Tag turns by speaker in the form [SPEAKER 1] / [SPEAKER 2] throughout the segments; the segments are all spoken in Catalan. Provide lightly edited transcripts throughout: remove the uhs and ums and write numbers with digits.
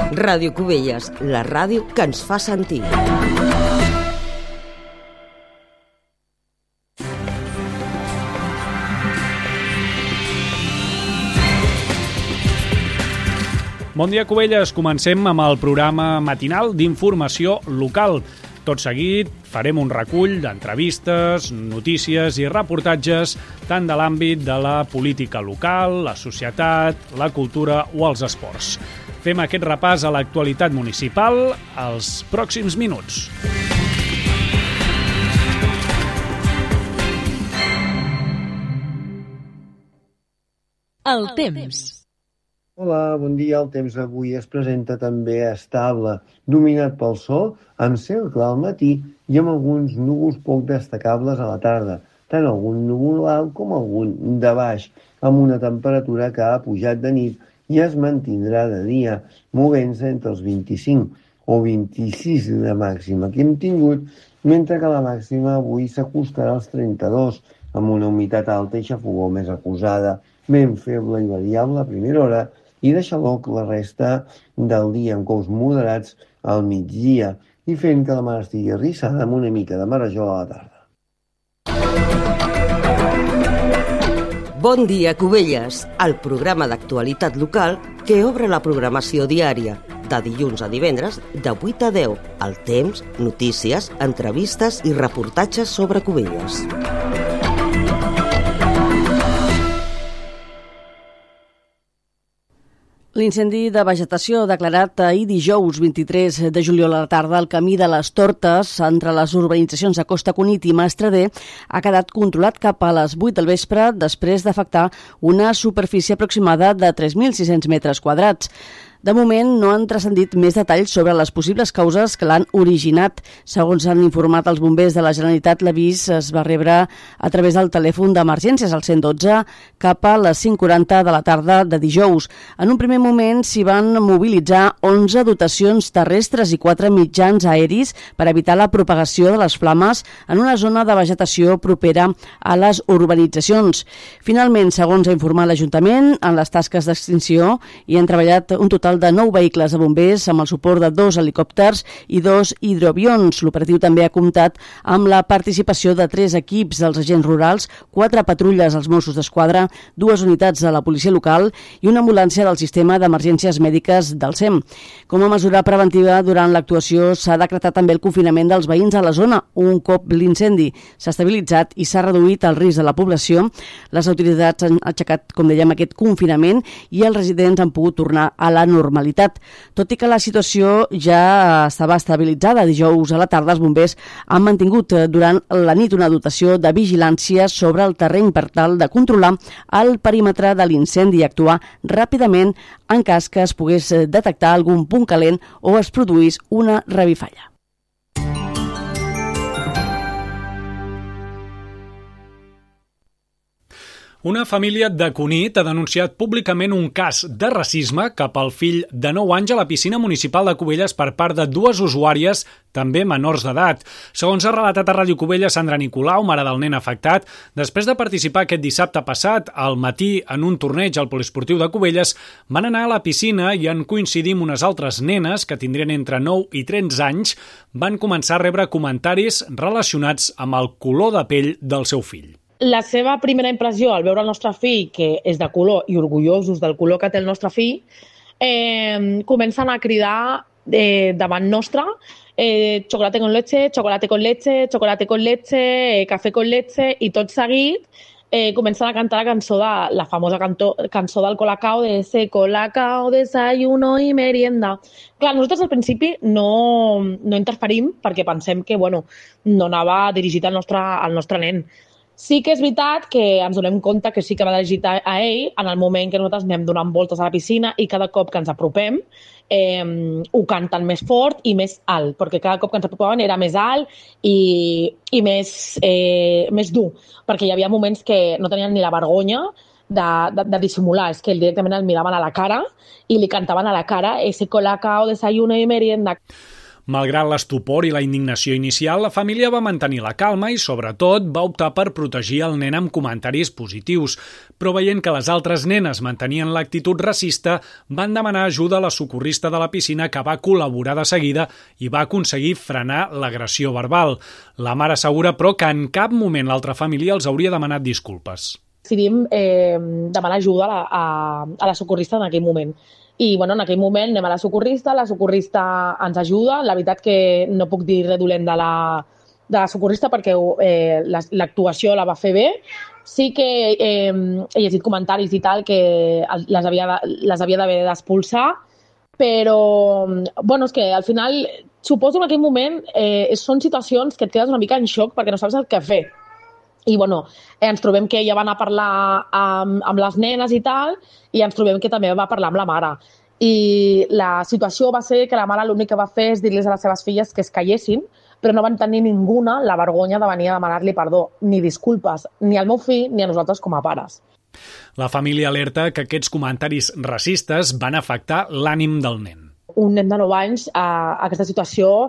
[SPEAKER 1] Ràdio Cubelles, la ràdio que ens fa sentir.
[SPEAKER 2] Bon dia, Cubelles. Comencem amb el programa matinal d'informació local. Tot seguit farem un recull d'entrevistes, notícies i reportatges tant de l'àmbit de la política local, la societat, la cultura o els esports. Fem aquest repàs a l'actualitat municipal als pròxims minuts.
[SPEAKER 3] El temps.
[SPEAKER 4] Hola, bon dia. El temps avui es presenta també estable, dominat pel sol, amb cel clar al matí i amb alguns núvols poc destacables a la tarda, tant algun núvol alt com algun de baix, amb una temperatura que ha pujat de nit i es mantindrà de dia, movent-se entre els 25 o 26 de màxima que hem tingut, mentre que la màxima avui s'acostarà als 32, amb una humitat alta i xafogor més acusada, vent feble i variable a primera hora, i de xaloc la resta del dia amb cous moderats al migdia i fent que la mar estigui arrissada amb una mica de marejol a la tarda.
[SPEAKER 1] Bon dia, Cubelles, el programa d'actualitat local que obre la programació diària, de dilluns a divendres, de 8 a 10, el temps, notícies, entrevistes i reportatges sobre Cubelles.
[SPEAKER 3] L'incendi de vegetació declarat ahir dijous 23 de juliol a la tarda al camí de les Tortes entre les urbanitzacions de Costa Cunit i Mastrader ha quedat controlat cap a les 8 del vespre després d'afectar una superfície aproximada de 3.600 metres quadrats. De moment no han transcendit més detalls sobre les possibles causes que l'han originat. Segons han informat els bombers de la Generalitat, l'avís es va rebre a través del telèfon d'emergències al 112 cap a les 5:40 de la tarda de dijous. En un primer moment s'hi van mobilitzar 11 dotacions terrestres i 4 mitjans aeris per evitar la propagació de les flames en una zona de vegetació propera a les urbanitzacions. Finalment, segons ha informat l'Ajuntament, en les tasques d'extinció hi han treballat un total de 9 vehicles de bombers amb el suport de 2 helicòpters i 2 hidroavions. L'operatiu també ha comptat amb la participació de 3 equips dels agents rurals, 4 patrulles als Mossos d'Esquadra, 2 unitats de la policia local i una ambulància del sistema d'emergències mèdiques del SEM. Com a mesura preventiva, durant l'actuació s'ha decretat també el confinament dels veïns a la zona. Un cop l'incendi s'ha estabilitzat i s'ha reduït el risc de la població, les autoritats han aixecat, com dèiem, aquest confinament i els residents han pogut tornar a la normalitat. Tot i que la situació ja estava estabilitzada, dijous a la tarda els bombers han mantingut durant la nit una dotació de vigilància sobre el terreny per tal de controlar el perímetre de l'incendi i actuar ràpidament en cas que es pogués detectar algun punt calent o es produís una revifalla.
[SPEAKER 2] Una família de Cunit ha denunciat públicament un cas de racisme cap al fill de 9 anys a la piscina municipal de Cubelles per part de 2 usuàries, també menors d'edat. Segons ha relatat a Ràdio Cubelles Sandra Nicolau, mare del nen afectat, després de participar aquest dissabte passat al matí en un torneig al poliesportiu de Cubelles, van anar a la piscina i en coincidir amb unes altres nenes que tindrien entre 9 i 13 anys, van començar a rebre comentaris relacionats amb el color de pell del seu fill.
[SPEAKER 5] La seva primera impressió al veure el nostre fill, que és de color i orgullosos del color que té el nostre fill, comencen a cridar davant nostre chocolate con leche, chocolate con leche, chocolate con leche, café con leche, i tot seguit comencen a cantar la famosa cançó del Colacao, de ese Colacao, desayuno i merienda. Clar, nosaltres al principi no interferim perquè pensem que no anava dirigit al nostre nen. Sí que és veritat que ens donem compte que sí que va dirigit a ell en el moment que nosaltres anem donant voltes a la piscina i cada cop que ens apropem ho canten més fort i més alt, perquè cada cop que ens apropaven era més alt i més dur, perquè hi havia moments que no tenien ni la vergonya de dissimular, és que directament el miraven a la cara i li cantaven a la cara ese Colacao, desayuno y merienda.
[SPEAKER 2] Malgrat l'estupor i la indignació inicial, la família va mantenir la calma i, sobretot, va optar per protegir el nen amb comentaris positius. Però veient que les altres nenes mantenien l'actitud racista, van demanar ajuda a la socorrista de la piscina, que va col·laborar de seguida i va aconseguir frenar l'agressió verbal. La mare assegura, però, que en cap moment l'altra família els hauria demanat disculpes.
[SPEAKER 5] Decidim demanar ajuda a la socorrista en aquell moment. I en aquell moment anem a la socorrista ens ajuda. La veritat que no puc dir res dolent de la socorrista perquè l'actuació la va fer bé. Sí que he llegit comentaris i tal que les havia d'haver d'expulsar, però és que al final suposo que en aquell moment són situacions que et quedes una mica en xoc perquè no saps el que fer. I ens trobem que ella va anar a parlar amb les nenes i tal, i ens trobem que també va parlar amb la mare. I la situació va ser que la mare l'únic que va fer és dir-les a les seves filles que es callessin, però no van tenir ninguna la vergonya de venir a demanar-li perdó, ni disculpes, ni al meu fill ni a nosaltres com a pares.
[SPEAKER 2] La família alerta que aquests comentaris racistes van afectar l'ànim del nen.
[SPEAKER 5] Un nen de 9 anys, aquesta situació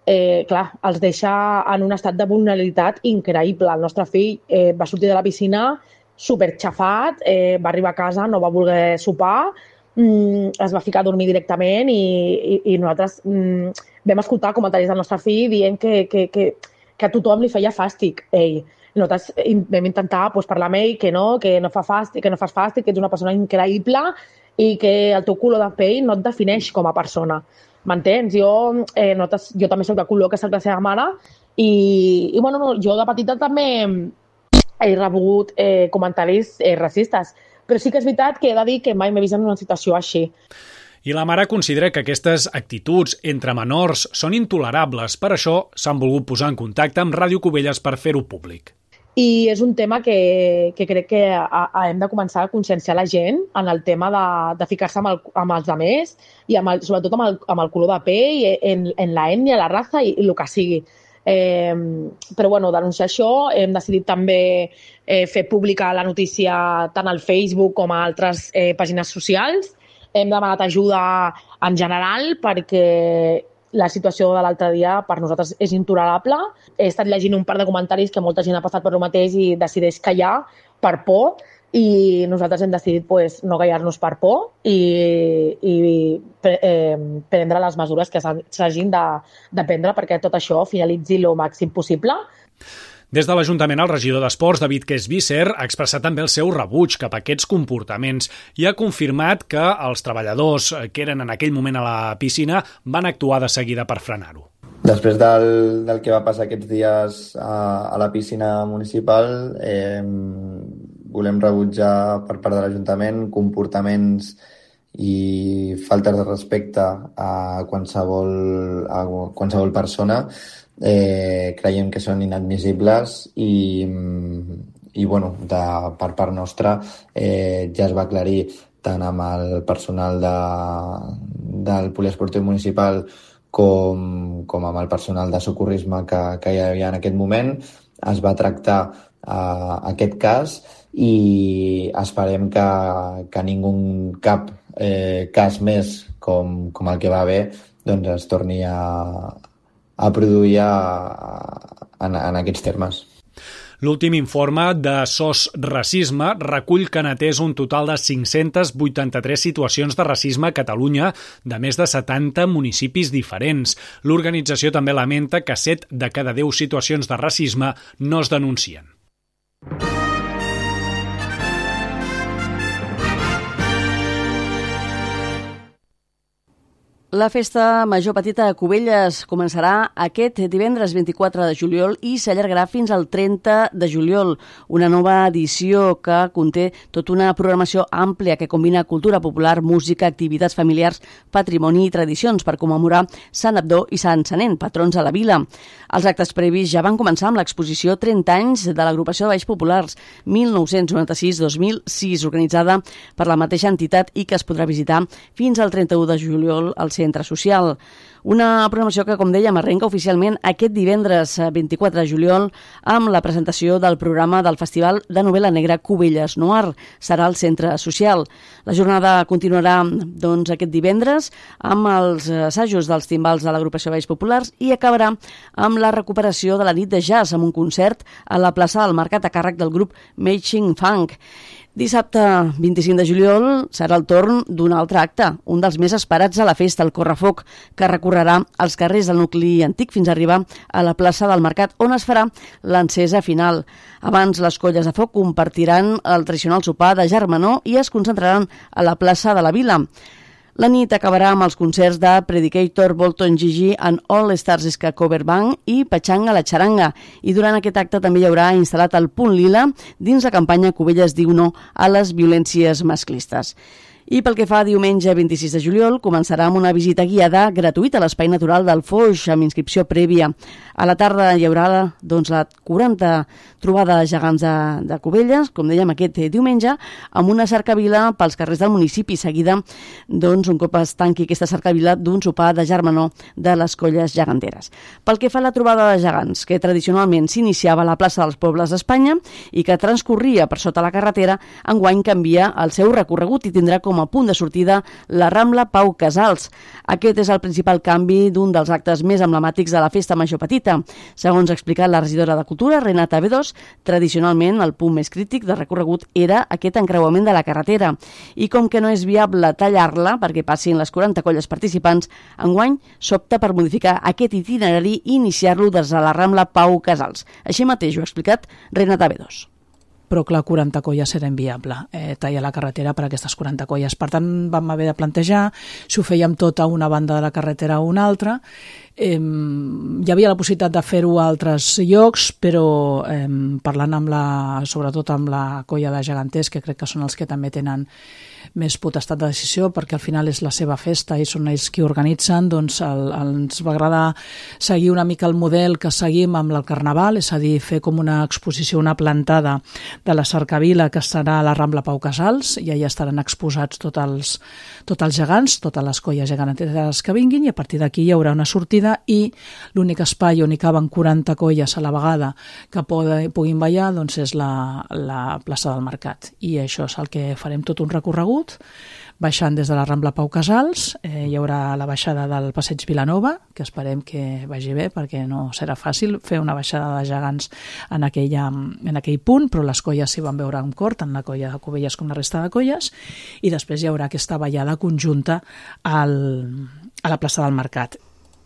[SPEAKER 5] els deixa en un estat de vulnerabilitat increïble. El nostre fill va sortir de la piscina superxafat, va arribar a casa, no va voler sopar, es va ficar a dormir directament i nosaltres vam escoltar comentaris del nostre fill dient que a tothom li feia fàstic ell. Nosaltres vam intentar parlar amb ell que no fas fàstic, que ets una persona increïble i que el teu color de pell no et defineix com a persona. M'entens? Jo també soc de color que soc la seva mare i jo de petita també he rebut comentaris racistes, però sí que és veritat que he de dir que mai m'he vist en una situació així.
[SPEAKER 2] I la mare considera que aquestes actituds entre menors són intolerables, per això s'han volgut posar en contacte amb Ràdio Cubelles per fer-ho públic.
[SPEAKER 5] I és un tema que crec que hem de començar a conscienciar la gent en el tema de ficar-se amb els altres i sobretot amb el color de pell, en la ètnia, la raça i el que sigui. Però denunciar això, hem decidit també fer pública la notícia tant al Facebook com a altres pàgines socials. Hem demanat ajuda en general perquè la situació de l'altre dia per nosaltres és intolerable. He estat llegint un par de comentaris que molta gent ha passat per el mateix i decideix callar per por i nosaltres hem decidit no callar-nos per por i prendre les mesures que s'hagin de prendre perquè tot això finalitzi el màxim possible.
[SPEAKER 2] Des de l'Ajuntament, el regidor d'Esports, David Quesvisser, ha expressat també el seu rebuig cap a aquests comportaments i ha confirmat que els treballadors que eren en aquell moment a la piscina van actuar de seguida per frenar-ho.
[SPEAKER 6] Després del que va passar aquests dies a la piscina municipal, volem rebutjar per part de l'Ajuntament comportaments i faltes de respecte a qualsevol persona. Creiem que són inadmissibles i per part nostra ja es va aclarir tant amb el personal del poliesportiu municipal com amb el personal de socorrisme que hi havia en aquest moment. Es va tractar aquest cas i esperem que cap cas més com el que va haver es torni a produir en aquests termes.
[SPEAKER 2] L'últim informe de SOS Racisme recull que han atès un total de 583 situacions de racisme a Catalunya de més de 70 municipis diferents. L'organització també lamenta que 7 de cada 10 situacions de racisme no es denuncien.
[SPEAKER 3] La festa major petita de Cubelles començarà aquest divendres 24 de juliol i s'allargarà fins al 30 de juliol. Una nova edició que conté tota una programació àmplia que combina cultura popular, música, activitats familiars, patrimoni i tradicions per commemorar Sant Abdó i Sant Sanent, patrons de la vila. Els actes previs ja van començar amb l'exposició 30 anys de l'agrupació de balls populars 1996-2006, organitzada per la mateixa entitat i que es podrà visitar fins al 31 de juliol al seu centre social. Una programació que, com dèiem, arrenca oficialment aquest divendres 24 de juliol amb la presentació del programa del Festival de Novel·la Negra Cubelles Noir. Serà al centre social. La jornada continuarà aquest divendres amb els assajos dels timbals de l'agrupació Balls Populars i acabarà amb la recuperació de la nit de jazz amb un concert a la plaça del Mercat a càrrec del grup Making Funk. Dissabte 25 de juliol serà el torn d'un altre acte, un dels més esperats a la festa, el Correfoc, que recorrerà els carrers del nucli antic fins a arribar a la plaça del Mercat, on es farà l'encesa final. Abans, les colles de foc compartiran el tradicional sopar de germanor i es concentraran a la plaça de la Vila. La nit acabarà amb els concerts de Predicator, Bolton Gigi and All Stars Ska Cover Band i Pachanga la Charanga. I durant aquest acte també hi haurà instal·lat el Punt Lila dins la campanya Cubelles diu no a les violències masclistes. I pel que fa a diumenge 26 de juliol, començarà amb una visita guiada gratuïta a l'Espai Natural del Foix, amb inscripció prèvia. A la tarda hi haurà la 40 trobada de gegants de Cubelles, com dèiem aquest diumenge, amb una cercavila pels carrers del municipi, seguida, un cop es tanqui aquesta cercavila, d'un sopar de germanor de les colles geganteres. Pel que fa a la trobada de gegants, que tradicionalment s'iniciava a la plaça dels Pobles d'Espanya i que transcorria per sota la carretera, enguany canvia el seu recorregut i tindrà com a punt de sortida la Rambla Pau Casals. Aquest és el principal canvi d'un dels actes més emblemàtics de la Festa Major Petita. Segons ha explicat la regidora de Cultura, Renata Bedós, tradicionalment el punt més crític de recorregut era aquest encreuament de la carretera. I com que no és viable tallar-la perquè passin les 40 colles participants, enguany s'opta per modificar aquest itinerari i iniciar-lo des de la Rambla Pau Casals. Així mateix ho ha explicat Renata Bedós.
[SPEAKER 7] Però clar, 40 colles era inviable, tallar la carretera per a aquestes 40 colles. Per tant, vam haver de plantejar si ho fèiem tot a una banda de la carretera o una altra. Hi havia la possibilitat de fer-ho a altres llocs, però parlant sobretot amb la colla de geganters, que crec que són els que també tenen més potestat de decisió, perquè al final és la seva festa i són ells qui organitzen, doncs ens va agradar seguir una mica el model que seguim amb el Carnaval, és a dir, fer com una exposició, una plantada de la cercavila que estarà a la Rambla Pau Casals, i allà estaran exposats tots els gegants, totes les colles geganteres que vinguin, i a partir d'aquí hi haurà una sortida i l'únic espai on hi caben 40 colles a la vegada que puguin ballar doncs és la plaça del Mercat, i això és el que farem, tot un recorregut baixant des de la Rambla Pau Casals. Hi haurà la baixada del Passeig Vilanova, que esperem que vagi bé perquè no serà fàcil fer una baixada de gegants en aquell punt, però les colles s'hi van veure amb cor, tant la colla de Cubelles com la resta de colles, i després hi haurà aquesta ballada conjunta a la plaça del Mercat.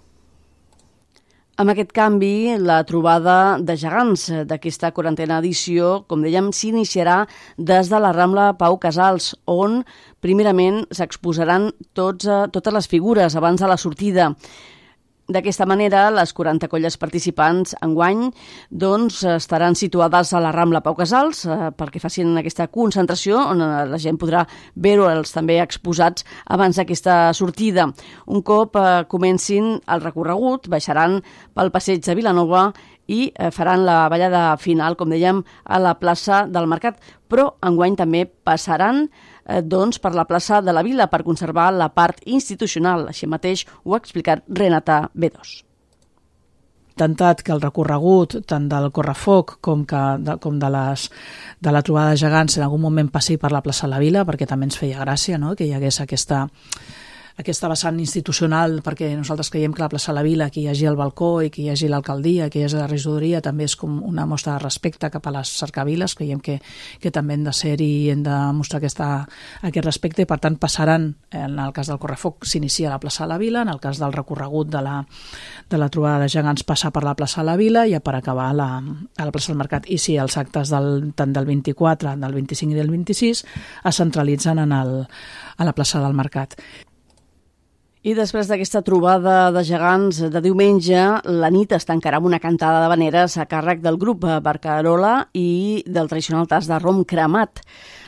[SPEAKER 3] Amb aquest canvi, la trobada de gegants d'aquesta 40a edició, com dèiem, s'iniciarà des de la Rambla Pau Casals, on primerament s'exposaran totes les figures abans de la sortida. D'aquesta manera, les 40 colles participants enguany estaran situades a la Rambla Pau Casals perquè facin aquesta concentració on la gent podrà veure-els també exposats abans d'aquesta sortida. Un cop comencin el recorregut, baixaran pel passeig de Vilanova i faran la ballada final, com dèiem, a la plaça del Mercat, però enguany també passaran per la plaça de la Vila per conservar la part institucional. Així mateix ho ha explicat Renata Bedós.
[SPEAKER 7] Intentat que el recorregut tant del Correfoc com de la trobada de gegants en algun moment passi per la plaça de la Vila, perquè també ens feia gràcia, no?, que hi hagués aquesta vessant institucional, perquè nosaltres creiem que la plaça de la Vila, que hi hagi el balcó i que hi hagi l'alcaldia, que hi hagi la regidoria, també és com una mostra de respecte cap a les cercaviles. Creiem que també hem de ser i hem de mostrar aquest respecte, i per tant passaran, en el cas del Correfoc s'inicia a la plaça de la Vila, en el cas del recorregut de la trobada de gegants passa per la plaça de la Vila i per acabar a la plaça del Mercat. I sí, els actes tant del 24, del 25 i del 26 es centralitzen a la plaça del Mercat.
[SPEAKER 3] I després d'aquesta trobada de gegants de diumenge, la nit es tancarà amb una cantada d'havaneres a càrrec del grup Barcarola i del tradicional tas de rom cremat.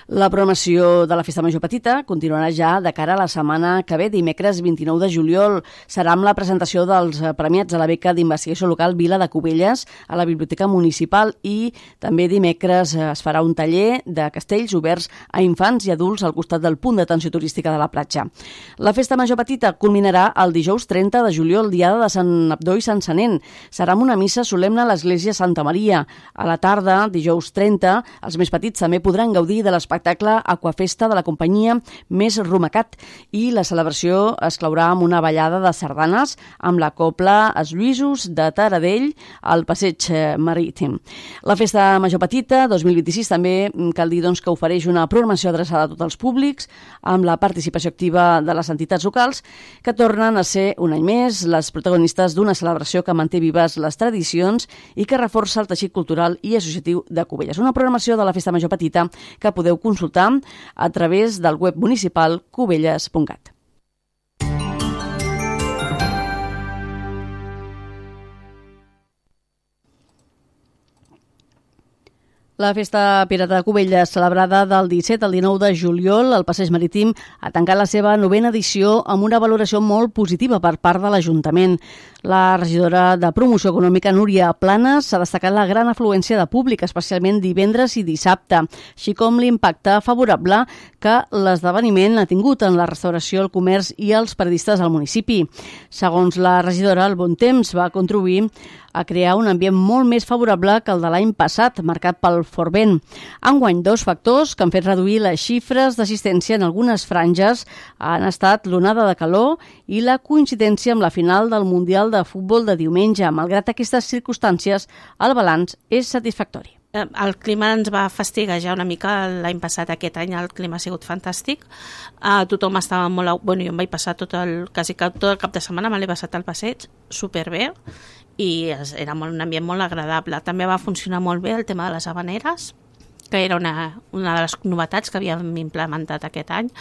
[SPEAKER 3] La programació de la Festa Major Petita continuarà ja de cara a la setmana que ve, dimecres 29 de juliol. Serà amb la presentació dels premiats a la beca d'investigació local Vila de Cubelles a la Biblioteca Municipal i també dimecres es farà un taller de castells oberts a infants i adults al costat del punt d'atenció turística de la platja. La Festa Major Petita culminarà el dijous 30 de juliol, diada de Sant Abdó i Sant Sanent. Serà amb una missa solemne a l'església Santa Maria. A la tarda, dijous 30, els més petits també podran gaudir de l'espectacle Aquafesta de la companyia Més Rumacat i la celebració es claurà amb una ballada de sardanes amb la cobla Els Lluïsos de Taradell al Passeig Marítim. La Festa Major Petita 2026 també cal dir que ofereix una programació adreçada a tots els públics amb la participació activa de les entitats locals que tornen a ser un any més les protagonistes d'una celebració que manté vives les tradicions i que reforça el teixit cultural i associatiu de Cubelles. Una programació de la Festa Major Petita que podeu consultar a través del web municipal cubelles.cat. La Festa Pirata de Cubelles, celebrada del 17 al 19 de juliol al Passeig Marítim, ha tancat la seva 9ª edició amb una valoració molt positiva per part de l'Ajuntament. La regidora de Promoció Econòmica, Núria Planes, ha destacat la gran afluència de públic, especialment divendres i dissabte, així com l'impacte favorable que l'esdeveniment ha tingut en la restauració, el comerç i els periodistes al municipi. Segons la regidora, el bon temps va contribuir a crear un ambient molt més favorable que el de l'any passat, marcat pel fort vent. Enguany, 2 factors que han fet reduir les xifres d'assistència en algunes franges han estat l'onada de calor i la coincidència amb la final del Mundial de Futbol de diumenge. Malgrat aquestes circumstàncies, el balanç és satisfactori.
[SPEAKER 8] El clima ens va fastiguejar una mica l'any passat. Aquest any el clima ha sigut fantàstic. Tothom estava molt... Bueno, jo em vaig passar tot el cap de setmana, me l'he passat al passeig, superbé, i era un ambient molt agradable. També va funcionar molt bé el tema de les havaneres, que era una de les novetats que havíem implementat aquest any.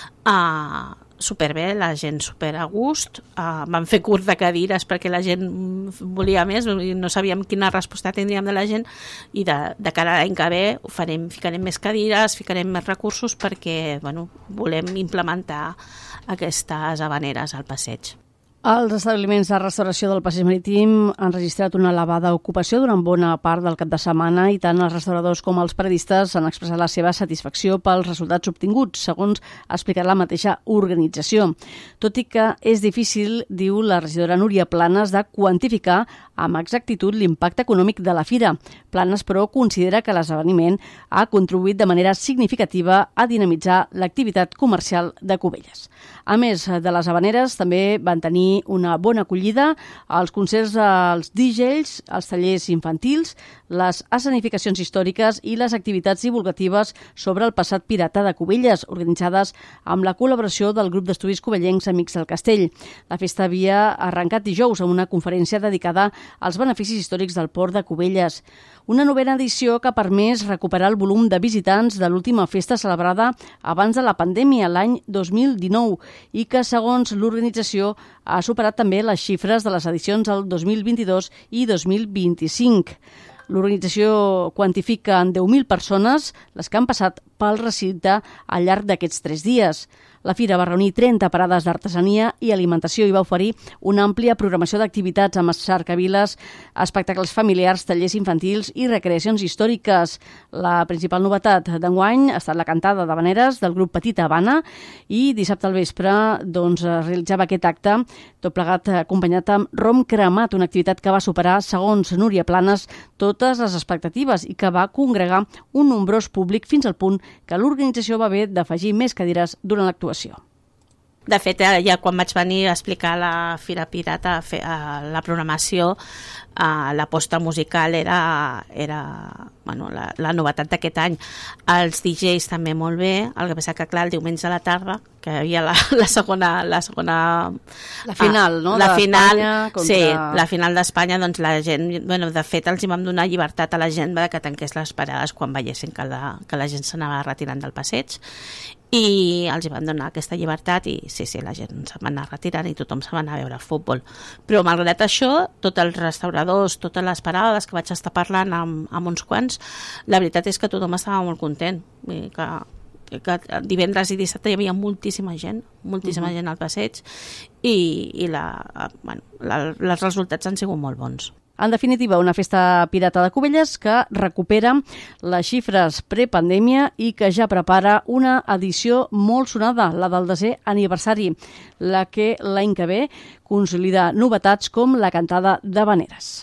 [SPEAKER 8] Superbé, la gent super a gust, vam fer curs de cadires perquè la gent volia més i no sabíem quina resposta tindríem de la gent, i de cara a l'any que ve ficarem més cadires, ficarem més recursos perquè volem implementar aquestes havaneres al passeig.
[SPEAKER 3] Els establiments de restauració del Passeig Marítim han registrat una elevada ocupació durant bona part del cap de setmana i tant els restauradors com els periodistes han expressat la seva satisfacció pels resultats obtinguts, segons ha explicat la mateixa organització. Tot i que és difícil, diu la regidora Núria Planes, de quantificar amb exactitud l'impacte econòmic de la fira. Planes, però, considera que l'esdeveniment ha contribuït de manera significativa a dinamitzar l'activitat comercial de Cubelles. A més de les havaneres, també van tenir una bona acollida als concerts dels DJs, els tallers infantils, les escenificacions històriques i les activitats divulgatives sobre el passat pirata de Cubelles, organitzades amb la col·laboració del grup d'estudis cubellencs Amics del Castell. La festa havia arrencat dijous amb una conferència dedicada als beneficis històrics del port de Cubelles. Una 9ª edició que ha permès recuperar el volum de visitants de l'última festa celebrada abans de la pandèmia, l'any 2019, i que, segons l'organització, ha superat també les xifres de les edicions del 2022 i 2025. L'organització quantifica en 10.000 persones les que han passat pel recinte al llarg d'aquests 3 dies. La fira va reunir 30 parades d'artesania i alimentació i va oferir una àmplia programació d'activitats amb cercaviles, espectacles familiars, tallers infantils i recreacions històriques. La principal novetat d'enguany ha estat la cantada d'havaneres del grup Petita Habana i dissabte al vespre es realitzava aquest acte, tot plegat acompanyat amb rom cremat, una activitat que va superar, segons Núria Planes, totes les expectatives i que va congregar un nombrós públic fins al punt que l'organització va haver d'afegir més cadires durant l'actuació.
[SPEAKER 8] De fet, ja quan vaig venir a explicar a la Fira Pirata la programació, l'aposta musical era la novetat d'aquest any. Els DJs també molt bé, el que passa que, clar, el diumenge a la tarda, que hi havia la segona...
[SPEAKER 3] La final, no?
[SPEAKER 8] La final,
[SPEAKER 3] contra...
[SPEAKER 8] sí, la final d'Espanya, doncs la gent... de fet, els hi vam donar llibertat a la gent que tanqués les parades quan veiessin que la gent s'anava retirant del passeig, i els hi van donar aquesta llibertat i sí, la gent se'n va anar retirant i tothom se'n va anar a veure el futbol. Però malgrat això, tots els restauradors, totes les parades que vaig estar parlant amb uns quants, la veritat és que tothom estava molt content, que divendres i dissabte hi havia moltíssima gent al passeig i els resultats han sigut molt bons.
[SPEAKER 3] En definitiva, una festa pirata de Cubelles que recupera les xifres prepandèmia i que ja prepara una edició molt sonada, la del 10è aniversari, la que l'any que ve consolida novetats com la cantada d'havaneres.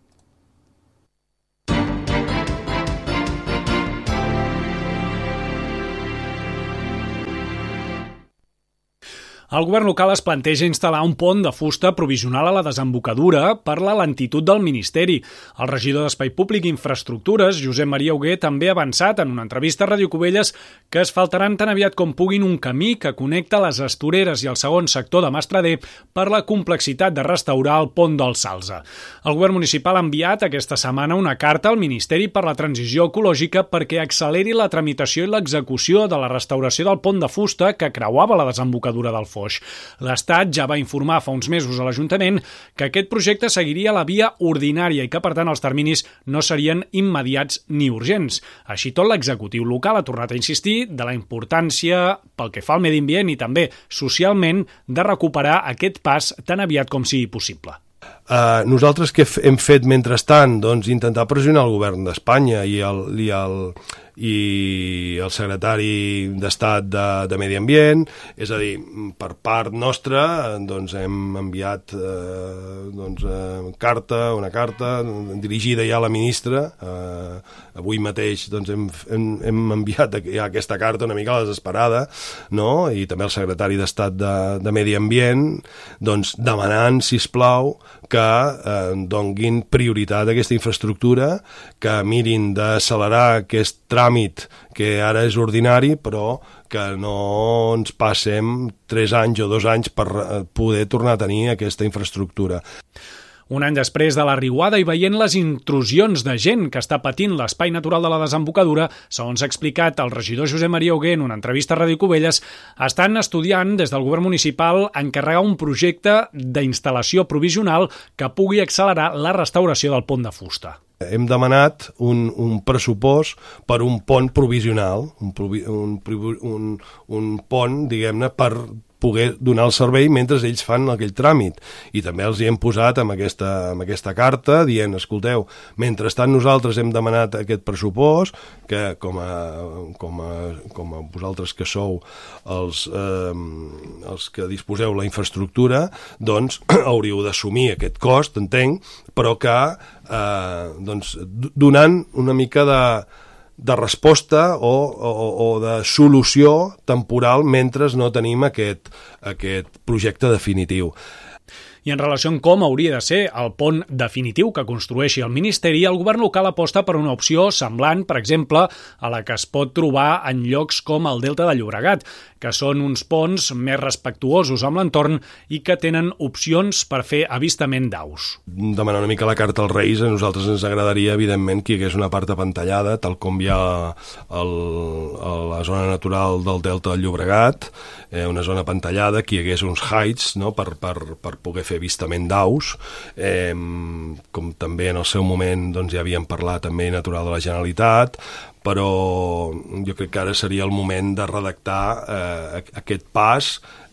[SPEAKER 2] El govern local es planteja instal·lar un pont de fusta provisional a la desembocadura per la lentitud del Ministeri. El regidor d'Espai Públic i Infraestructures, Josep Maria Hugué, també ha avançat en una entrevista a Ràdio Cubelles que es faltaran tan aviat com puguin un camí que connecta les Estoreres i el segon sector de Mastrader per la complexitat de restaurar el pont del Salze. El govern municipal ha enviat aquesta setmana una carta al Ministeri per la Transició Ecològica perquè acceleri la tramitació i l'execució de la restauració del pont de fusta que creuava la desembocadura del Foix. L'Estat ja va informar fa uns mesos a l'Ajuntament que aquest projecte seguiria la via ordinària i que, per tant, els terminis no serien immediats ni urgents. Així tot, l'executiu local ha tornat a insistir de la importància, pel que fa al medi ambient i també socialment, de recuperar aquest pas tan aviat com sigui possible.
[SPEAKER 9] Nosaltres què hem fet mentrestant? Doncs intentar pressionar el govern d'Espanya i el secretari d'Estat de Medi Ambient, és a dir, per part nostra doncs hem enviat una carta dirigida ja a la ministra. Avui mateix doncs, hem enviat ja aquesta carta una mica desesperada, no? I també al secretari d'Estat de Medi Ambient doncs, demanant, sisplau, que donguin prioritat a aquesta infraestructura, que mirin d'accelerar aquest tràmit que ara és ordinari, però que no ens passem 3 anys o 2 anys per poder tornar a tenir aquesta infraestructura.
[SPEAKER 2] Un any després de la riuada i veient les intrusions de gent que està patint l'espai natural de la desembocadura, segons ha explicat el regidor Josep Maria Hugué en una entrevista a Ràdio Cubelles, estan estudiant des del govern municipal encarregar un projecte d'instal·lació provisional que pugui accelerar la restauració del pont de fusta.
[SPEAKER 9] Hem demanat un pressupost per un pont provisional, un pont, diguem-ne, per poder donar el servei mentre ells fan aquell tràmit. I també els hi hem posat amb aquesta carta dient, escolteu, mentrestant nosaltres hem demanat aquest pressupost, que com a vosaltres que sou els que disposeu la infraestructura, doncs hauríeu d'assumir aquest cost, entenc, però que donant una mica de resposta o de solució temporal mentre no tenim aquest projecte definitiu.
[SPEAKER 2] I en relació amb com hauria de ser el pont definitiu que construeixi el Ministeri, el govern local aposta per una opció semblant, per exemple, a la que es pot trobar en llocs com el Delta de Llobregat, que són uns ponts més respectuosos amb l'entorn i que tenen opcions per fer avistament d'aus.
[SPEAKER 9] Demanar una mica la carta als Reis, a nosaltres ens agradaria, evidentment, que hi hagués una part apantallada, tal com hi ha a la zona natural del Delta del Llobregat, una zona apantallada, que hi hagués uns heights, no?, per poder fer avistament d'aus, com també en el seu moment doncs, ja havíem parlat també Natural de la Generalitat, però jo crec que ara seria el moment de redactar aquest pas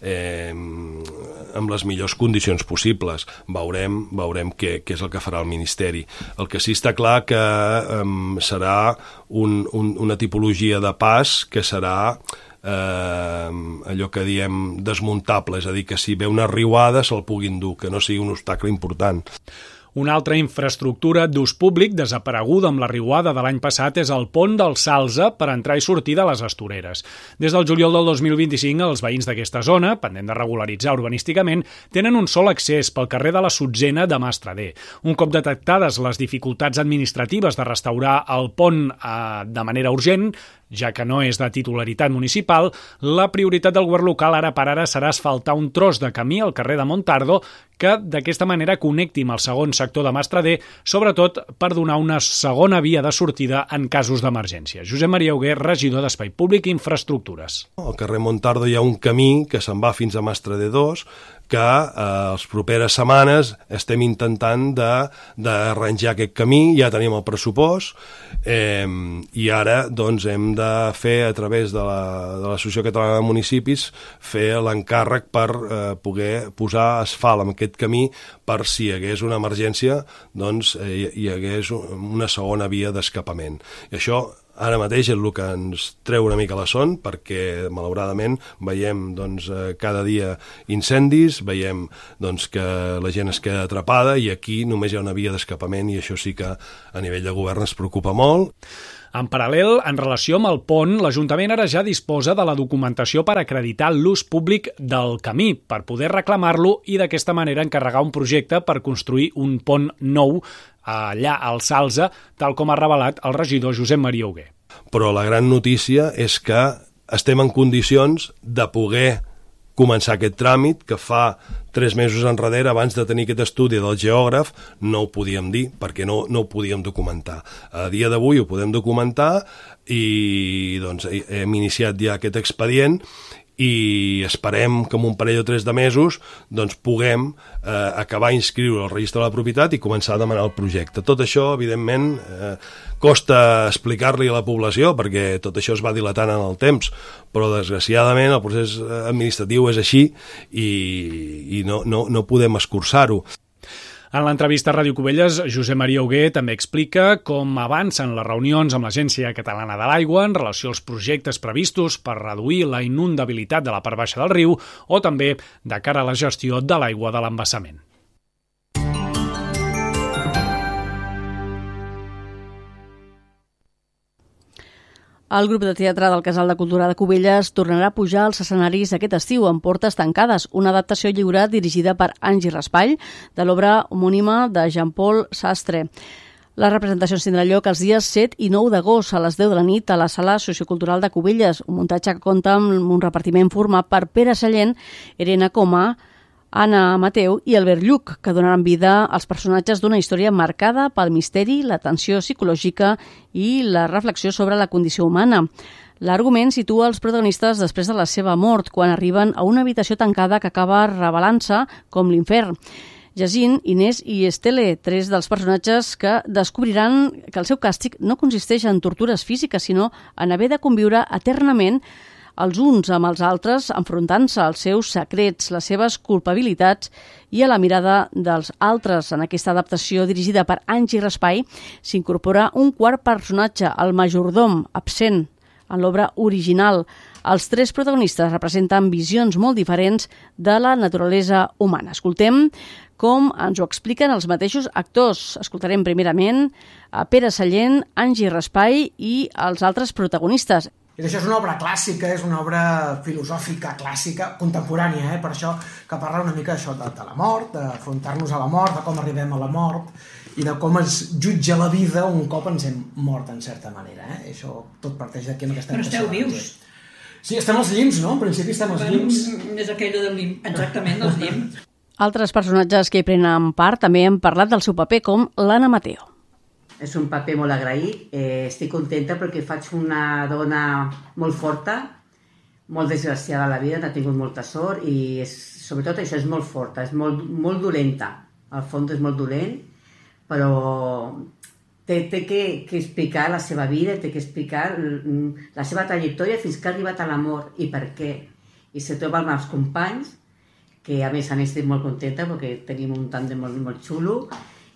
[SPEAKER 9] amb les millors condicions possibles. Veurem què és el que farà el Ministeri. El que sí està clar que serà una tipologia de pas que serà allò que diem desmuntable, és a dir, que si ve una riuada se'l puguin dur, que no sigui un obstacle important.
[SPEAKER 2] Una altra infraestructura d'ús públic desapareguda amb la riuada de l'any passat és el pont del Salze per entrar i sortir de les Estoreres. Des del juliol del 2025, els veïns d'aquesta zona, pendent de regularitzar urbanísticament, tenen un sol accés pel carrer de la Sotzena de Mastrader. Un cop detectades les dificultats administratives de restaurar el pont de manera urgent, ja que no és de titularitat municipal, la prioritat del govern local ara per ara serà asfaltar un tros de camí al carrer de Montardo que d'aquesta manera connecti amb el segon sector de Mastradé, sobretot per donar una segona via de sortida en casos d'emergència. Josep Maria Hugué, regidor d'Espai Públic i Infraestructures.
[SPEAKER 9] Al carrer Montardo hi ha un camí que se'n va fins a Mastradé 2, que les properes setmanes estem intentant d'arranjar aquest camí, ja tenim el pressupost, i ara doncs, hem de fer, a través de l'Associació Catalana de Municipis, fer l'encàrrec per poder posar asfalt en aquest camí per si hi hagués una emergència, doncs hi hagués una segona via d'escapament. I això ara mateix és el que ens treu una mica la son, perquè malauradament veiem doncs, cada dia incendis, veiem doncs, que la gent es queda atrapada i aquí només hi ha una via d'escapament i això sí que a nivell de govern ens preocupa molt.
[SPEAKER 2] En paral·lel, en relació amb el pont, l'Ajuntament ara ja disposa de la documentació per acreditar l'ús públic del camí, per poder reclamar-lo i d'aquesta manera encarregar un projecte per construir un pont nou allà al Salze, tal com ha revelat el regidor Josep Maria Hugué.
[SPEAKER 9] Però la gran notícia és que estem en condicions de poder començar aquest tràmit, que fa 3 mesos enrere, abans de tenir aquest estudi del geògraf, no ho podíem dir, perquè no ho podíem documentar. A dia d'avui ho podem documentar i doncs, hem iniciat ja aquest expedient i esperem que en un parell o 3 de mesos doncs, puguem acabar inscriure al registre de la propietat i començar a demanar el projecte. Tot això, evidentment, costa explicar-li a la població perquè tot això es va dilatant en el temps, però desgraciadament el procés administratiu és així i no podem escurçar-ho.
[SPEAKER 2] En l'entrevista a Ràdio Cubelles, Josep Maria Hugué també explica com avancen les reunions amb l'Agència Catalana de l'Aigua en relació als projectes previstos per reduir la inundabilitat de la part baixa del riu o també de cara a la gestió de l'aigua de l'embassament.
[SPEAKER 3] El grup de teatre del Casal de Cultura de Cubelles tornarà a pujar als escenaris aquest estiu amb Portes tancades, una adaptació lliure dirigida per Angie Raspall de l'obra homònima de Jean-Paul Sastre. Les representacions tindran lloc els dies 7 i 9 d'agost a les 10 de la nit a la Sala Sociocultural de Cubelles, un muntatge que compta amb un repartiment format per Pere Sallent, Irene Coma, Anna Mateu i Albert Lluc, que donaran vida als personatges d'una història marcada pel misteri, la tensió psicològica i la reflexió sobre la condició humana. L'argument situa els protagonistes després de la seva mort, quan arriben a una habitació tancada que acaba revelant-se com l'infern. Jacint, Inés i Estelle, 3 dels personatges que descobriran que el seu càstig no consisteix en tortures físiques, sinó en haver de conviure eternament els uns amb els altres, enfrontant-se als seus secrets, les seves culpabilitats i a la mirada dels altres. En aquesta adaptació dirigida per Angie Raspall s'incorpora un quart personatge, el majordom, absent en l'obra original. Els 3 protagonistes representen visions molt diferents de la naturalesa humana. Escoltem com ens ho expliquen els mateixos actors. Escoltarem primerament a Pere Sallent, Angie Raspall i els altres protagonistes.
[SPEAKER 10] I això és una obra clàssica, és una obra filosòfica clàssica, contemporània, per això que parla una mica d'això, de la mort, d'afrontar-nos a la mort, de com arribem a la mort i de com es jutja la vida un cop ens hem mort, en certa manera. Això tot parteix d'aquí amb aquesta...
[SPEAKER 11] Però esteu vius.
[SPEAKER 10] Sí, estem als llims, no? En principi estem als llims.
[SPEAKER 11] És aquella del lim, exactament, dels llims.
[SPEAKER 3] Altres personatges que hi prenen part també han parlat del seu paper, com l'Anna Mateo.
[SPEAKER 12] És un paper molt agraït, estic contenta perquè faig una dona molt forta, molt desgraciada a la vida, n'ha tingut molta sort i sobretot això és molt forta, és molt dolenta, al fons és molt dolent, però té que explicar la seva vida, té que explicar la seva trajectòria fins que ha arribat a l'amor i per què. I se troba amb els companys, que a més estic molt contenta perquè tenim un tàndem molt xulo,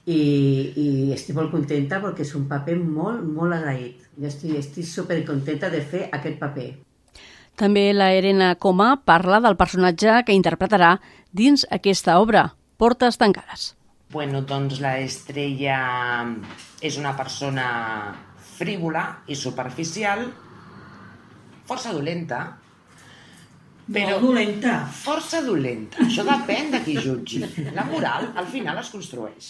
[SPEAKER 12] i estic molt contenta perquè és un paper molt agraït. Jo estic supercontenta de fer aquest paper.
[SPEAKER 3] També la Irene Coma parla del personatge que interpretarà dins aquesta obra, Portes tancades.
[SPEAKER 13] Bueno, doncs la Estrella és una persona frívola i superficial, força dolenta, però
[SPEAKER 11] dolenta.
[SPEAKER 13] Força dolenta. Això depèn de qui jutgi. La moral, al final, es construeix.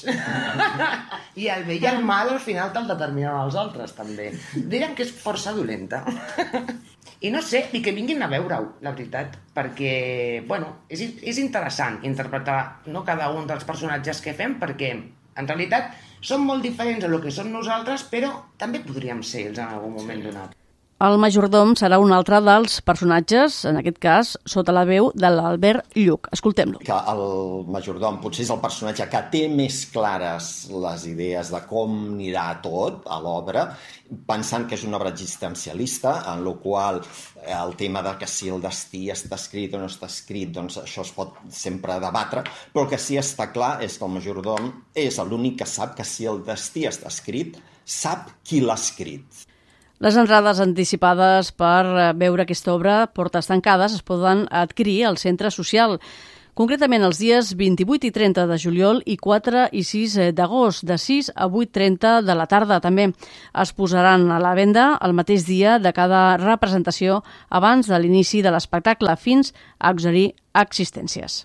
[SPEAKER 13] I el bé i el mal, al final, te'l determinen els altres, també. Diran que és força dolenta. I no sé, i que vinguin a veure-ho, la veritat, perquè, bueno, és interessant interpretar no cada un dels personatges que fem, perquè en realitat són molt diferents a lo que som nosaltres, però també podríem ser ells en algun moment donat.
[SPEAKER 3] El majordom serà un altre dels personatges, en aquest cas, sota la veu de l'Albert Lluch. Escoltem-lo.
[SPEAKER 14] Que el majordom potser és el personatge que té més clares les idees de com anirà tot a l'obra, pensant que és una obra existencialista, en la qual el tema de que si el destí està escrit o no està escrit, doncs això es pot sempre debatre, però el que sí està clar és que el majordom és l'únic que sap que si el destí està escrit, sap qui l'ha escrit.
[SPEAKER 3] Les entrades anticipades per veure aquesta obra, Portes tancades, es poden adquirir al Centre Social, concretament els dies 28 i 30 de juliol i 4 i 6 d'agost, de 6 a 8:30 de la tarda. També es posaran a la venda el mateix dia de cada representació abans de l'inici de l'espectacle, fins a exaurir existències.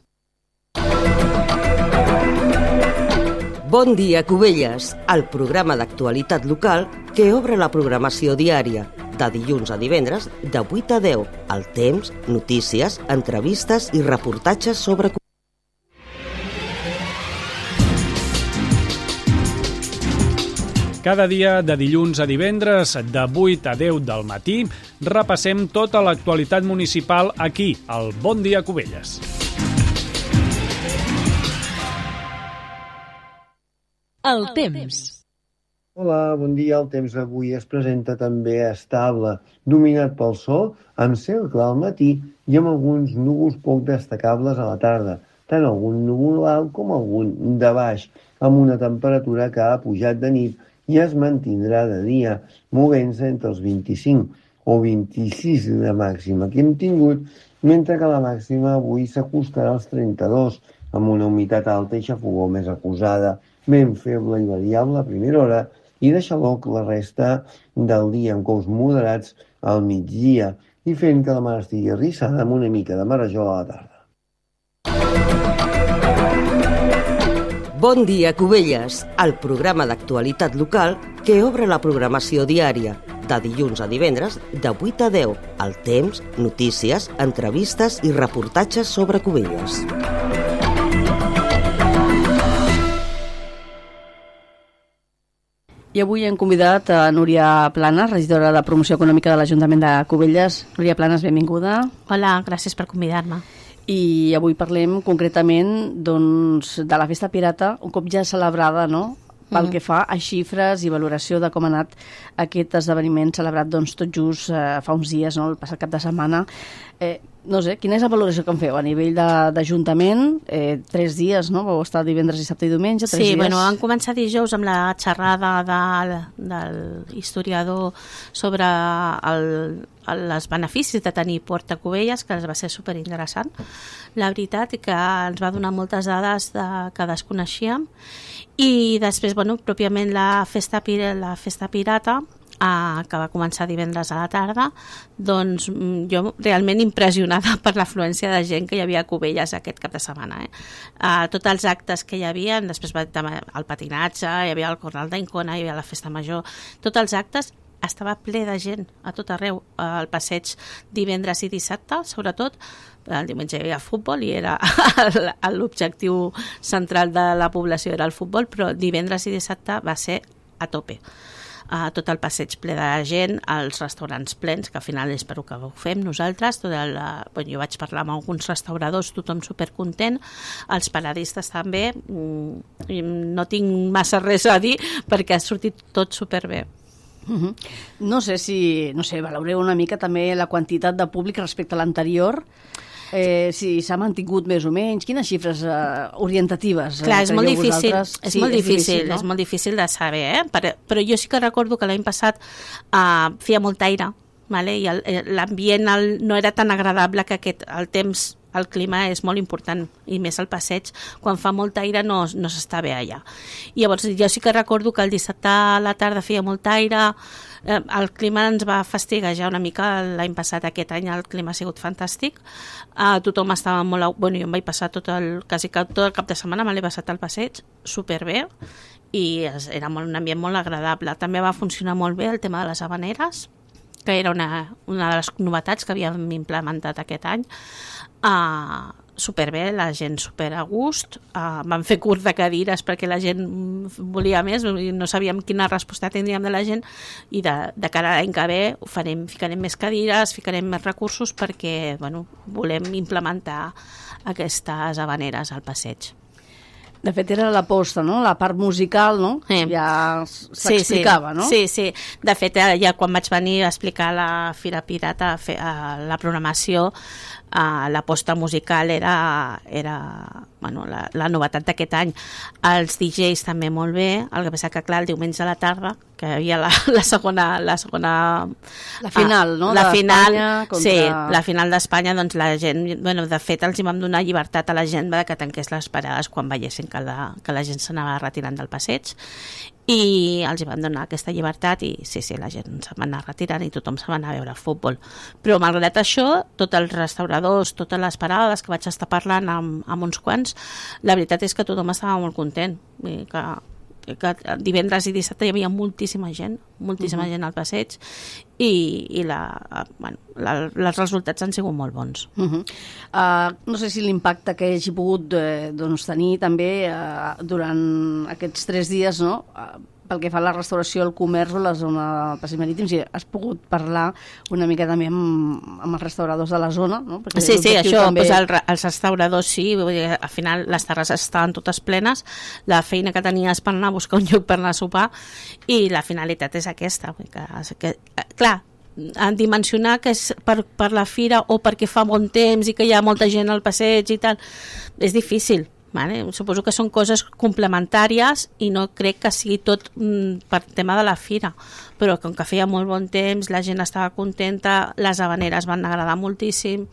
[SPEAKER 1] Bon dia, Cubelles, el programa d'actualitat local que obre la programació diària, de dilluns a divendres, de 8 a 10, al temps, notícies, entrevistes i reportatges sobre
[SPEAKER 2] Cada dia, de dilluns a divendres, de 8 a 10 del matí, repassem tota l'actualitat municipal aquí, al Bon dia, Cubelles.
[SPEAKER 15] El temps.
[SPEAKER 4] Hola, bon dia. El temps avui es presenta també estable, dominat pel sol, amb cel clar al matí i amb alguns núvols poc destacables a la tarda, tant algun núvol alt com algun de baix, amb una temperatura que ha pujat de nit i es mantindrà de dia, movent-se entre els 25 o 26 de màxima que hem tingut, mentre que la màxima avui s'acostarà als 32, amb una humitat alta i xafogor més acusada, ben feble i variable a primera hora i de xaloc la resta del dia amb cous moderats al migdia i fent que la mar estigui arrissada amb una mica de marejol a la tarda.
[SPEAKER 1] Bon dia, Cubelles, el programa d'actualitat local que obre la programació diària, de dilluns a divendres, de 8 a 10, al temps, notícies, entrevistes i reportatges sobre Cubelles.
[SPEAKER 3] I avui hem convidat a Núria Planes, regidora de Promoció Econòmica de l'Ajuntament de Cubelles. Núria Planes, benvinguda.
[SPEAKER 8] Hola, gràcies per convidar-me.
[SPEAKER 3] I avui parlem concretament doncs, de la Festa Pirata, un cop ja celebrada, no?, pel que fa a xifres i valoració de com ha anat aquest esdeveniment celebrat doncs, tot just fa uns dies, no?, el passat cap de setmana. No sé, quina és la valoració que en feu a nivell d'Ajuntament? 3 dies, no? Vau estar divendres, dissabte i diumenge, 3 dies.
[SPEAKER 8] Sí, bueno, vam començar dijous amb la xerrada del historiador sobre els beneficis de tenir Port de Cubelles, que va ser superinteressant, la veritat, i que ens va donar moltes dades que desconeixíem. I després, bueno, pròpiament la festa pirata, que va començar divendres a la tarda, doncs jo realment impressionada per l'afluència de gent que hi havia a Cubelles aquest cap de setmana. Tots els actes que hi havia, després va haver el patinatge, hi havia el Corral d'Ancona, hi havia la festa major, tots els actes estava ple de gent a tot arreu, al passeig divendres i dissabte, sobretot. El diumenge hi havia futbol i era l'objectiu central de la població era el futbol, però divendres i dissabte va ser a tope. Tot el passeig ple de gent, els restaurants plens, que al final és per que ho fem nosaltres. Jo vaig parlar amb alguns restauradors, tothom supercontent, els paradistes també. No tinc massa res a dir perquè ha sortit tot superbé.
[SPEAKER 3] No sé si valoreu una mica també la quantitat de públic respecte a l'anterior, si s'ha mantingut més o menys, quines xifres orientatives?
[SPEAKER 8] Clar, és molt difícil, és molt difícil de saber, però jo sí que recordo que l'any passat feia molt aire, i l'ambient no era tan agradable que el temps, el clima és molt important, i més al passeig, quan fa molt aire no s'està bé allà. I llavors jo sí que recordo que el dissabte a la tarda feia molt aire, el clima ens va fastiguejar una mica l'any passat. Aquest any el clima ha sigut fantàstic, tothom estava molt... Bueno, jo em vaig passar tot el cap de setmana, me l'he passat al passeig superbé, i era un ambient molt agradable. També va funcionar molt bé el tema de les havaneres, que era una de les novetats que havíem implementat aquest any. Superbé, la gent super a gust, vam fer curs de cadires perquè la gent volia més, no sabíem quina resposta tindríem de la gent, i de cara a l'any que ve ficarem més cadires, ficarem més recursos perquè volem implementar aquestes havaneres al passeig.
[SPEAKER 3] De fet, era l'aposta, no? La part musical, no? Ja s'explicava, no?
[SPEAKER 8] Sí. De fet, ja quan vaig venir a explicar a la Fira Pirata la programació, l'aposta musical era la novetat d'aquest any. Els DJs també molt bé, el que passa que, clar, el diumenge a la tarda, que hi havia la segona...
[SPEAKER 3] La final, no?
[SPEAKER 8] La final, sí, la final d'Espanya, doncs la gent... de fet, els hi vam donar llibertat a la gent que tanqués les parades quan veiessin que la gent s'anava retirant del passeig, i els hi van donar aquesta llibertat i sí, la gent se va anar retirant i tothom se va anar a veure el futbol. Però malgrat això, tots els restauradors, totes les parades que vaig estar parlant amb uns quants, la veritat és que tothom estava molt content, que divendres i dissabte hi havia moltíssima gent al passeig, i els resultats han sigut molt bons.
[SPEAKER 3] No sé si l'impacte que hagi pogut tenir també durant aquests 3 dies, no? Pel que fa a la restauració, el comerç o la zona del passeig marítim, si has pogut parlar una mica també amb els restauradors de la zona, no? Perquè
[SPEAKER 8] sí, això, també... els restauradors sí, al final les terrasses estaven totes plenes, la feina que tenies per anar a buscar un lloc per anar a sopar, i la finalitat és aquesta, que clar, en dimensionar que és per la fira o perquè fa bon temps i que hi ha molta gent al passeig i tal, és difícil. Suposo que són coses complementàries i no crec que sigui tot per tema de la fira, però com que feia molt bon temps, la gent estava contenta, les havaneres van agradar moltíssim,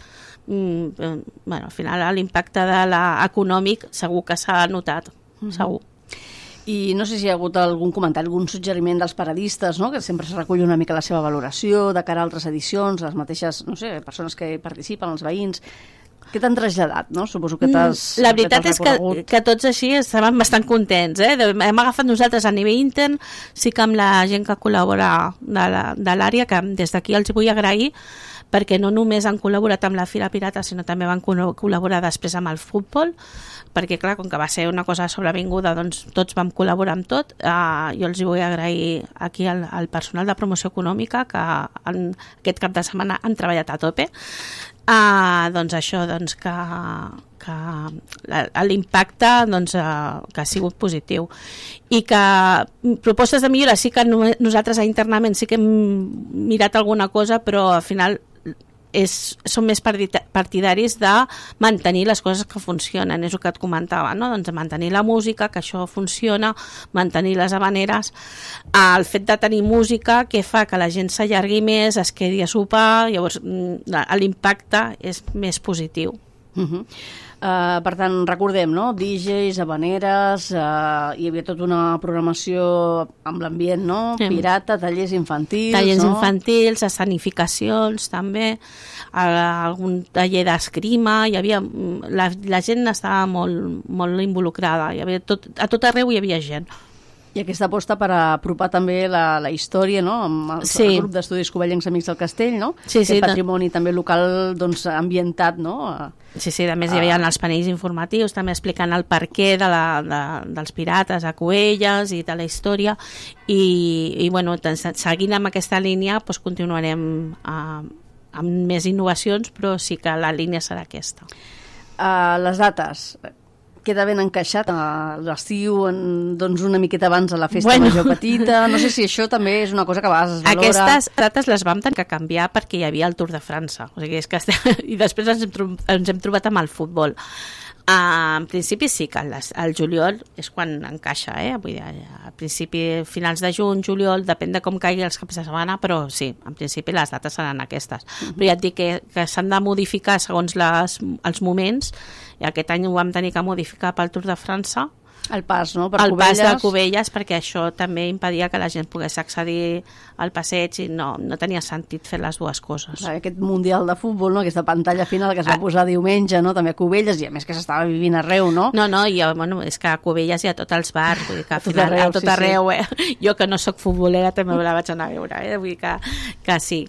[SPEAKER 8] al final l'impacte econòmic segur que s'ha notat, segur.
[SPEAKER 3] I no sé si hi ha hagut algun comentari, algun suggeriment dels paradistes, no? Que sempre es recull una mica la seva valoració de cara a altres edicions, les mateixes, no sé, persones que participen, els veïns. Què t'han traslladat, no? Suposo que t'has
[SPEAKER 8] La veritat és que tots així estaven bastant contents, Hem agafat nosaltres a nivell intern, sí que amb la gent que col·labora de l'àrea, que des d'aquí els vull agrair, perquè no només han col·laborat amb la Fira Pirata, sinó també van col·laborar després amb el futbol, perquè clar, com que va ser una cosa sobrevinguda, doncs tots vam col·laborar amb tot. Jo els vull agrair aquí al personal de promoció econòmica, que aquest cap de setmana han treballat a tope. Doncs això, que l'impacte que ha sigut positiu, i que propostes de millora sí que nosaltres internament sí que hem mirat alguna cosa, però al final som més partidaris de mantenir les coses que funcionen, és el que et comentava, no? Doncs mantenir la música, que això funciona, mantenir les havaneres, el fet de tenir música que fa que la gent s'allargui més, es quedi a sopar, llavors l'impacte és més positiu.
[SPEAKER 3] Per tant, recordem, no? DJs, havaneres, hi havia tota una programació amb l'ambient, no? Pirata, tallers infantils,
[SPEAKER 8] tallers infantils, escenificacions també, algun taller d'esgrima, hi havia la gent estava molt involucrada, hi havia a tot arreu hi havia gent.
[SPEAKER 3] I aquesta aposta per apropar també la història, no? Amb el grup d'estudis Covellencs Amics del Castell, no?
[SPEAKER 8] Sí,
[SPEAKER 3] el patrimoni també local, doncs, ambientat, no?
[SPEAKER 8] Sí, a més hi havia els panells informatius també explicant el perquè dels pirates a Cubelles i de la història, i seguint amb aquesta línia continuarem amb més innovacions, però sí que la línia serà aquesta.
[SPEAKER 3] Les dates queda ben encaixat a l'estiu, doncs una miqueta abans a la festa major petita. No sé si això també és una cosa que a vegades es valora.
[SPEAKER 8] Aquestes dates les vam tenir que canviar perquè hi havia el Tour de França. O sigui, i després ens hem trobat amb el futbol. En principi sí que el juliol és quan encaixa, vull dir, al principi, finals de juny, juliol, depèn de com caigui els caps de setmana, però sí, en principi les dates seran aquestes. Però ja et dic que s'han de modificar segons els moments, i aquest any ho vam tenir que modificar pel Tour de França,
[SPEAKER 3] El pas, no? Per
[SPEAKER 8] el
[SPEAKER 3] Cubelles.
[SPEAKER 8] pas de Cubelles, perquè això també impedia que la gent pogués accedir al passeig i no tenia sentit fer les dues coses.
[SPEAKER 3] Aquest Mundial de Futbol, no? Aquesta pantalla final que es va posar diumenge, no? També a Cubelles, i a més que s'estava vivint arreu, no?
[SPEAKER 8] No, i bueno, és que a Cubelles hi ha tots els bars, vull dir que al final a tot arreu, jo que no sóc futbolera també me la vaig anar a veure, vull dir que sí,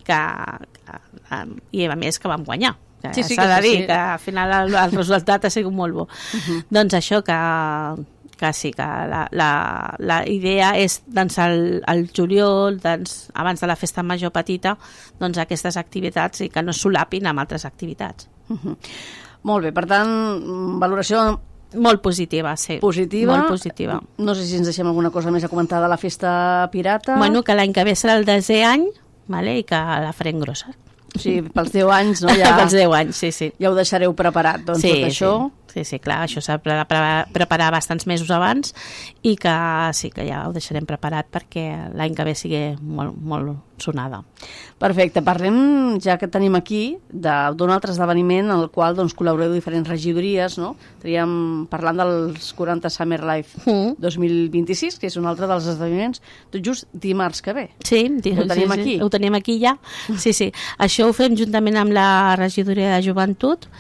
[SPEAKER 8] i a més que vam guanyar. S'ha de dir que al final el resultat ha sigut molt bo. Doncs això, que sí, que la idea és doncs el juliol, doncs, abans de la festa major petita, doncs aquestes activitats i que no solapin amb altres activitats.
[SPEAKER 3] Molt bé, per tant, valoració
[SPEAKER 8] molt positiva, sí.
[SPEAKER 3] Positiva.
[SPEAKER 8] Molt positiva.
[SPEAKER 3] No sé si ens deixem alguna cosa més a comentar de la festa pirata.
[SPEAKER 8] Bueno, que l'any que ve serà el 10è any, vale? I que la farem grossa.
[SPEAKER 3] Sí, pels 10 anys, no? Ja,
[SPEAKER 8] pels 10 anys, sí.
[SPEAKER 3] Ja ho deixareu preparat, doncs, tot això.
[SPEAKER 8] Sí, clar, això s'ha de preparar bastants mesos abans i que sí, que ja ho deixarem preparat perquè l'any que ve sigui molt, molt sonada.
[SPEAKER 3] Perfecte, parlem, ja que tenim aquí, d'un altre esdeveniment en el qual doncs, col·laboreu diferents regidories, no? Estaríem parlant dels 40 Summer Life 2026, que és un altre dels esdeveniments, tot just dimarts que ve.
[SPEAKER 8] Sí,
[SPEAKER 3] ho tenim aquí.
[SPEAKER 8] Ho tenim aquí ja. Sí. Això ho fem juntament amb la regidoria de joventut